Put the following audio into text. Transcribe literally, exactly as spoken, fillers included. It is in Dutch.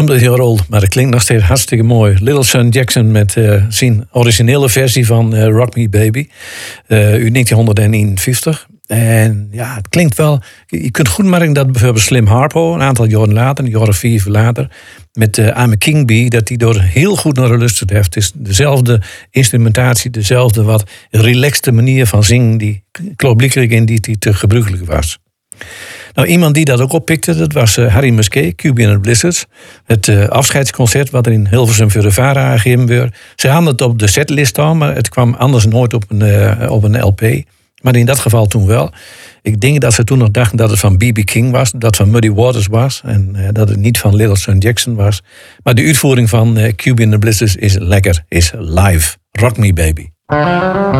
twintig jaar oud, maar het klinkt nog steeds hartstikke mooi. Little Son Jackson met uh, zijn originele versie van uh, Rock Me Baby uh, uit negentien eenenvijftig. En ja, het klinkt wel... Je kunt goed merken dat bijvoorbeeld Slim Harpo, een aantal jaren later, een jaar of vier later, met uh, I'm a King Bee, dat die door heel goed naar geluisterd heeft. Het is dezelfde instrumentatie, dezelfde wat relaxte manier van zingen, die klaarblijkelijk in die, die te gebruikelijk was. Nou, iemand die dat ook oppikte, dat was uh, Harry Musquet, Q B and the Blizzards. Het uh, afscheidsconcert wat er in Hilversum voor de VARA gegeven werd. Ze hadden het op de setlist staan, maar het kwam anders nooit op een, uh, op een L P. Maar in dat geval toen wel. Ik denk dat ze toen nog dachten dat het van B B King was, dat het van Muddy Waters was en uh, dat het niet van Little Son Jackson was. Maar de uitvoering van uh, Q B and the Blizzards is lekker, is live. Rock Me Baby.